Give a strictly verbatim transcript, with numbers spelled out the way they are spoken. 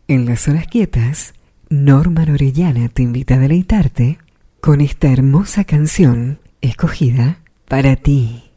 En las horas quietas, Norman Orellana te invita a deleitarte con esta hermosa canción escogida para ti.